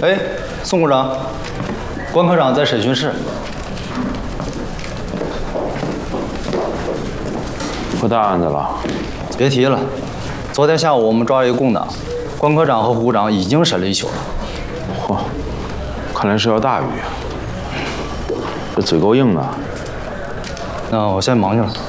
哎，宋股长，关科长在审讯室。 破大案子了？ 别提了，昨天下午我们抓了一个共党，关科长和胡股长已经审了一宿了。 嚯，看来是要大鱼啊！这嘴够硬啊。 那我先忙去了。